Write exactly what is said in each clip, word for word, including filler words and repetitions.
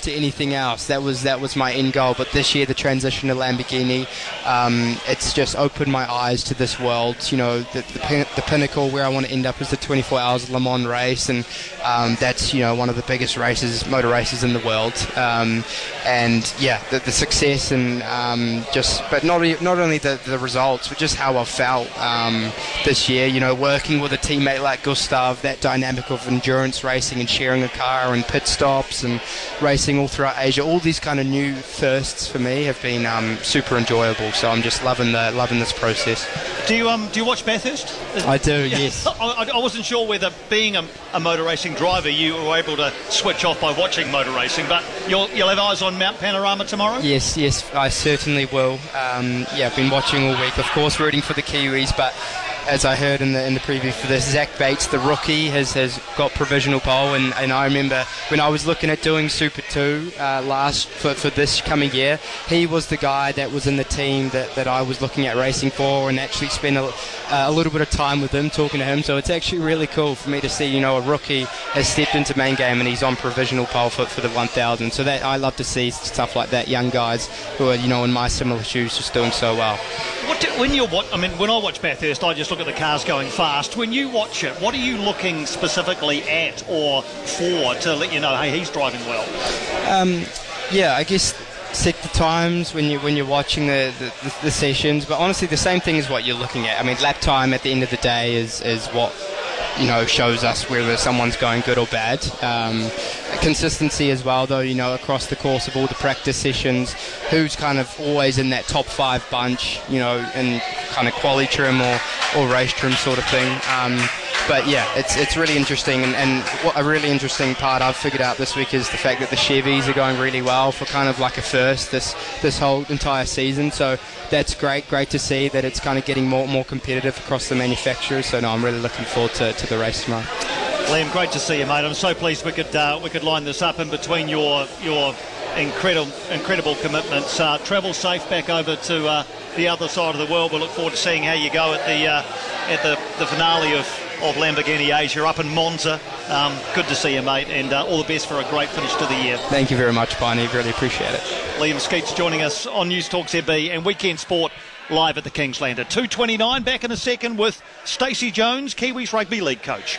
to anything else. That was that was my end goal. But this year, the transition to Lamborghini, um, it's just opened my eyes to this world. You know, the, the, pin- the pinnacle where I want to end up is the twenty-four Hours Le Mans race, and um, that's, you know, one of the biggest races, motor races in the world. Um, and yeah, the, the success and um, just, but not not only the, the results, but just how I felt um, this year. You know, working with a teammate like Gustav, that dynamic of endurance racing and sharing a car and pit stops and racing all throughout Asia. All these kind of new firsts for me have been um, super enjoyable. So I'm just loving the loving this process. Do you um do you watch Bathurst? I do, yes. I, I wasn't sure whether being a, a motor racing driver you were able to switch off by watching motor racing, but you'll you'll have eyes on Mount Panorama tomorrow? Yes, yes, I certainly will. Um, yeah, I've been watching all week, of course, rooting for the Kiwis, but as I heard in the in the preview for this, Zach Bates, the rookie, has, has got provisional pole, and, and I remember when I was looking at doing Super two uh, last for, for this coming year, he was the guy that was in the team that, that I was looking at racing for, and actually spent a, uh, a little bit of time with him, talking to him. So it's actually really cool for me to see, you know, a rookie has stepped into main game and he's on provisional pole for, for the one thousand. So that I love to see stuff like that, young guys who are, you know, in my similar shoes, just doing so well. What do, when you watch, I mean, when I watch Bathurst, I just look at the cars going fast. When you watch it, what are you looking specifically at or for to let you know, hey, he's driving well? Um, yeah, I guess set the times when you when you're watching the, the, the sessions, but honestly, the same thing is what you're looking at. I mean, lap time at the end of the day is is what, you know, shows us whether someone's going good or bad. Um, consistency as well, though, you know, across the course of all the practice sessions, who's kind of always in that top five bunch, you know, in kind of quali trim or, or race trim sort of thing. Um, but yeah, it's it's really interesting, and, and what a really interesting part I've figured out this week is the fact that the Chevys are going really well for kind of like a first this this whole entire season. So that's great, great to see that it's kind of getting more more competitive across the manufacturers. So no, I'm really looking forward to, to the race tomorrow. Liam, great to see you, mate. I'm so pleased we could uh, we could line this up in between your your incredible incredible commitments. Uh, travel safe back over to uh, the other side of the world. We'll look forward to seeing how you go at the uh, at the, the finale of, of Lamborghini Asia up in Monza. Um, good to see you, mate, and uh, all the best for a great finish to the year. Thank you very much, Barney. Really appreciate it. Liam Skeets joining us on News Talk Z B and Weekend Sport live at the Kingsland at two twenty-nine. Back in a second with Stacey Jones, Kiwis Rugby League coach.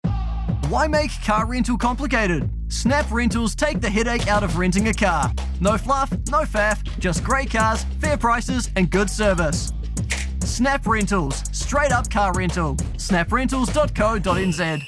Why make car rental complicated? Snap Rentals take the headache out of renting a car. No fluff, no faff, just great cars, fair prices and good service. Snap Rentals, straight up car rental. snap rentals dot co dot n z.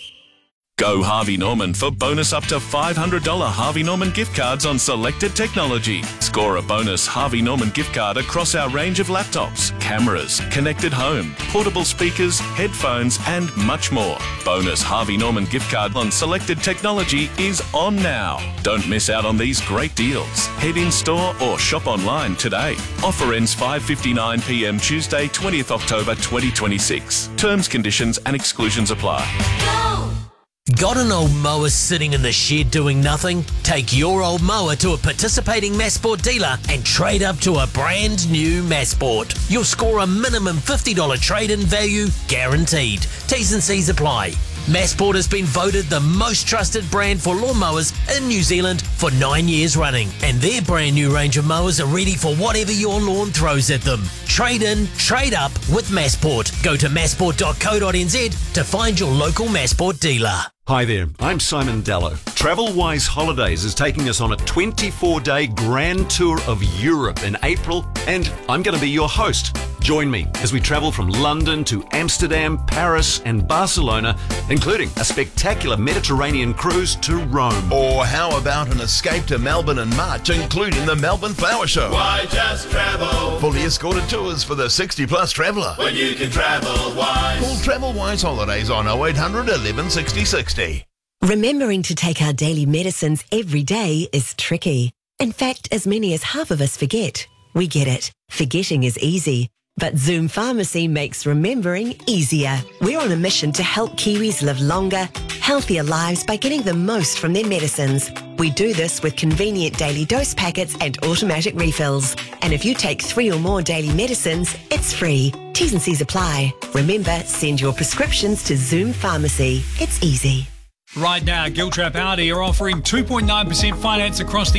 Go Harvey Norman for bonus up to five hundred dollars Harvey Norman gift cards on selected technology. Score a bonus Harvey Norman gift card across our range of laptops, cameras, connected home, portable speakers, headphones and much more. Bonus Harvey Norman gift card on selected technology is on now. Don't miss out on these great deals. Head in store or shop online today. Offer ends five fifty-nine p m Tuesday, twentieth October twenty twenty-six. Terms, conditions and exclusions apply. Go! Got an old mower sitting in the shed doing nothing? Take your old mower to a participating Massport dealer and trade up to a brand new Massport. You'll score a minimum fifty dollars trade-in value guaranteed. T's and C's apply. Massport has been voted the most trusted brand for lawnmowers in New Zealand for nine years running, and their brand new range of mowers are ready for whatever your lawn throws at them. Trade in, trade up with Massport. Go to massport dot co dot n z to find your local Massport dealer. Hi there, I'm Simon Dallow. TravelWise Holidays is taking us on a twenty-four day grand tour of Europe in April, and I'm going to be your host. Join me as we travel from London to Amsterdam, Paris and Barcelona, including a spectacular Mediterranean cruise to Rome. Or how about an escape to Melbourne in March, including the Melbourne Flower Show? Why just travel? Fully escorted tours for the sixty plus traveller. When you can travel wise. Call TravelWise Holidays on oh eight hundred eleven sixty sixty. Remembering to take our daily medicines every day is tricky. In fact, as many as half of us forget. We get it. Forgetting is easy. But Zoom Pharmacy makes remembering easier. We're on a mission to help Kiwis live longer, healthier lives by getting the most from their medicines. We do this with convenient daily dose packets and automatic refills. And if you take three or more daily medicines, it's free. T's and C's apply. Remember, send your prescriptions to Zoom Pharmacy. It's easy. Right now, Giltrap Audi are offering two point nine percent finance across the